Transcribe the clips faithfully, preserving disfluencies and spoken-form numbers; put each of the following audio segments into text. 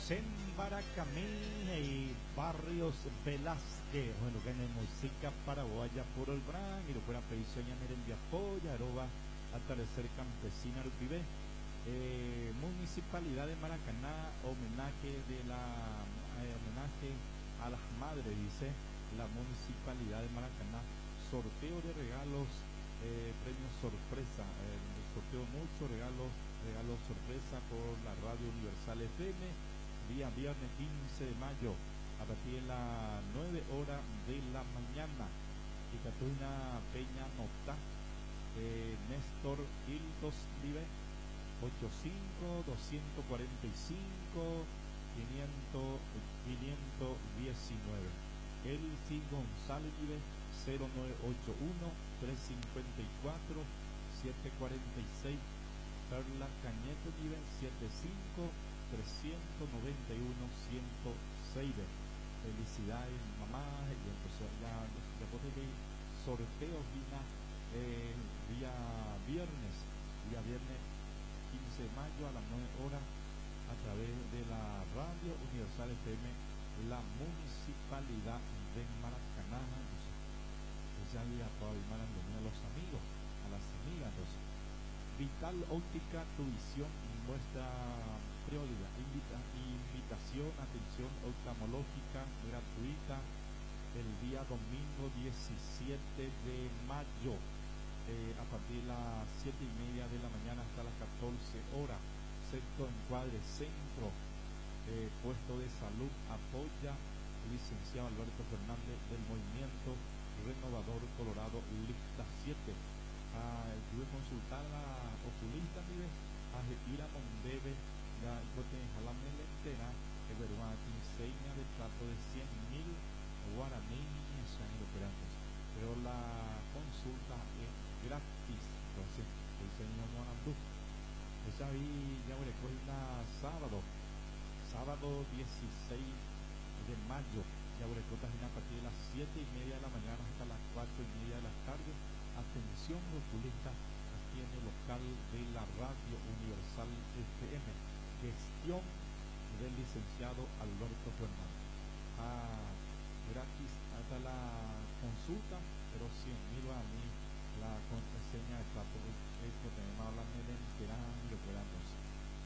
en Baracamí y Barrios Velázquez. Bueno, que en música paraguaya por el gran y lo fuera peisoña en el apoya, aroba, atardecer campesina Urpibé. Eh, Municipalidad de Maracaná, homenaje de la eh, homenaje a las madres, dice la Municipalidad de Maracaná. Sorteo de regalos, eh, premios sorpresa, eh, sorteo mucho regalos, regalos sorpresa por la Radio Universal F M, día viernes quince de mayo, a partir de las nueve horas de la mañana. Y Catuna Peña Nota, eh, Néstor Hildos Live, ochenta y cinco, doscientos cuarenta y cinco, quinientos, quinientos diecinueve. Elsie González Live, cero nueve ocho uno, trescientos cincuenta y cuatro, setecientos cuarenta y seis. Perla Cañete Live, setenta y cinco, trescientos noventa y uno, ciento seis. Felicidades mamá. Y entonces ya después de sorteo vina eh, día viernes, día viernes quince de mayo a las nueve horas a través de la Radio Universal F M, la Municipalidad de Maracaná. Entonces, ya día todavía a los amigos, a las amigas. Entonces, Vital Óptica, tu visión, nuestra prioridad. Invita, invitación, atención oftalmológica gratuita el día domingo diecisiete de mayo. Eh, a partir de las siete y media de la mañana hasta las catorce horas, sexto encuadre centro, eh, puesto de salud, apoya el licenciado Alberto Fernández del Movimiento Renovador Colorado, lista siete. Ah, tuve consultar a oculista, mire, a Ira Mondeve, la hipotenusa entera, que verá enseña de trato de cien mil guaraní, pero la consulta es gratis. Entonces el señor Morandú esa vi ya me recuerda sábado sábado dieciséis de mayo, ya me recuerda a partir de las siete y media de la mañana hasta las cuatro y media de la tarde. Atención oculista aquí en el local de la Radio Universal F M, gestión del licenciado Alberto Fernández. Ah, gratis hasta la consulta, pero cien mil a mí la contraseña de trato que tenemos la entera y lo puedan entonces.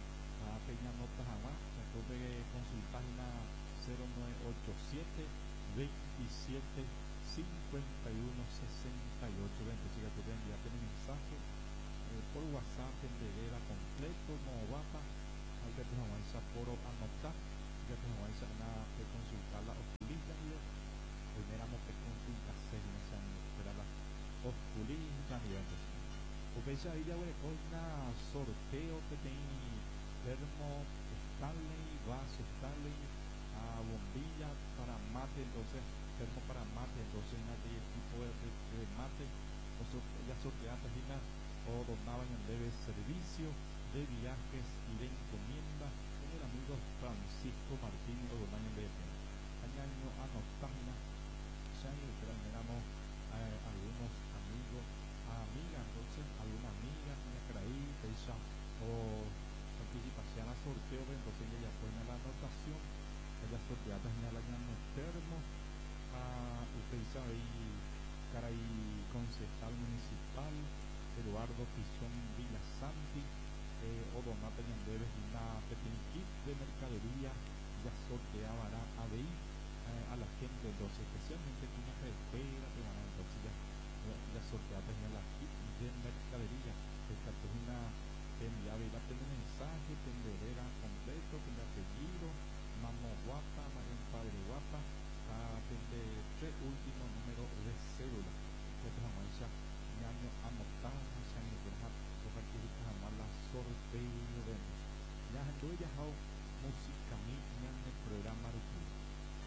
A Peña Notas jamás, después de consultar una cero nueve ocho siete, veintisiete, cincuenta y uno, sesenta y ocho. Entonces ya pueden enviarte un mensaje eh, por WhatsApp en Vereda completo, no baja, hay que te por anotar, que te a consultar la oculista y priméramos que consulta seria, o sea, esperar la oculista y entonces. Porque ahí ya voy con una sorteo que tiene termo Stanley, vaso Stanley, a bombilla para mate, entonces termo para mate, entonces en aquel tipo de, de, de mate, nosotros ya sorteadas o donaban en breve servicio de viajes y de encomienda con el amigo Francisco Martínez o donaban en breve. Año a nostalgia, ya esperamos eh, algunos amigos, a amigas, entonces alguna amiga, una creí, ella o participación a sorteo, entonces ella pone la anotación, ella sorteada en el año termo, a usted sabe, caray, concejal municipal, Eduardo Tizón Villasanti, eh, o donata en breve una pequeña kit de mercadería, ya sorteabará a BI. A la gente, entonces, especialmente con una carretera, entonces ya, ya